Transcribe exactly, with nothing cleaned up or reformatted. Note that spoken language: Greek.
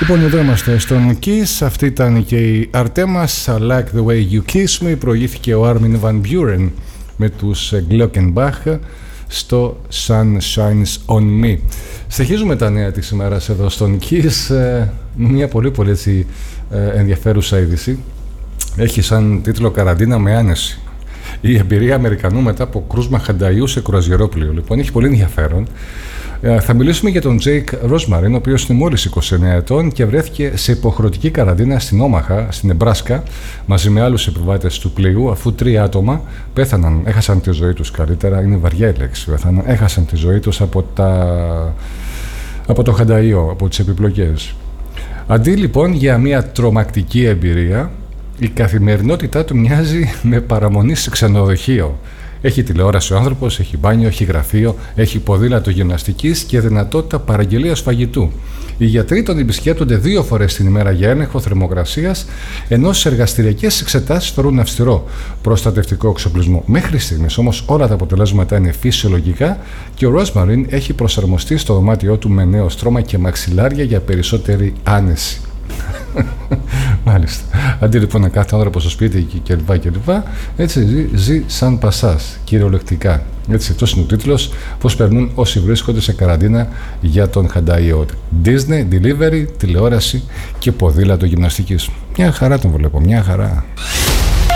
Λοιπόν, εδώ είμαστε στον Kiss. Αυτή ήταν και η Artemas, I Like The Way You Kiss Me. Προηγήθηκε ο Armin Van Buuren με τους Glockenbach στο Sun Shines On Me. Συνεχίζουμε τα νέα της ημέρας εδώ στον Kiss. Μια πολύ πολύ έτσι ενδιαφέρουσα είδηση. Έχει σαν τίτλο «Καραντίνα με άνεση». Η εμπειρία Αμερικανού μετά από κρούσμα χανταϊού σε κρουαζιερόπλοιο. Λοιπόν, έχει πολύ ενδιαφέρον. Θα μιλήσουμε για τον Τζέικ Ρόσμαριν, ο οποίος είναι μόλις είκοσι εννέα ετών και βρέθηκε σε υποχρεωτική καραντίνα στην Όμαχα, στην Νεμπράσκα, μαζί με άλλους επιβάτες του πλοίου, αφού τρία άτομα πέθαναν, έχασαν τη ζωή τους καλύτερα, είναι βαριά η λέξη, πέθαναν, έχασαν τη ζωή τους από, τα... από το χανταϊό, από τις επιπλοκές. Αντί λοιπόν για μια τρομακτική εμπειρία, η καθημερινότητά του μοιάζει με παραμονή σε ξενοδοχείο. Έχει τηλεόραση ο άνθρωπος, έχει μπάνιο, έχει γραφείο, έχει ποδήλατο γυμναστικής και δυνατότητα παραγγελίας φαγητού. Οι γιατροί τον επισκέπτονται δύο φορές την ημέρα για έλεγχο θερμοκρασίας, ενώ σε εργαστηριακές εξετάσεις θεωρούν αυστηρό προστατευτικό εξοπλισμό. Μέχρι στιγμής όμως όλα τα αποτελέσματα είναι φυσιολογικά και ο Ρόσμαριν έχει προσαρμοστεί στο δωμάτιό του με νέο στρώμα και μαξιλάρια για περισσότερη άνεση. Μάλιστα. Αντί λοιπόν να κάθεται άνθρωπο στο σπίτι κλπ. κλπ. Έτσι ζει, ζει σαν πασάς, κυριολεκτικά. Έτσι, αυτός είναι ο τίτλος. Πώς περνούν όσοι βρίσκονται σε καραντίνα για τον χανταϊό. Disney, delivery, τηλεόραση και ποδήλατο γυμναστικής. Μια χαρά τον βλέπω, μια χαρά.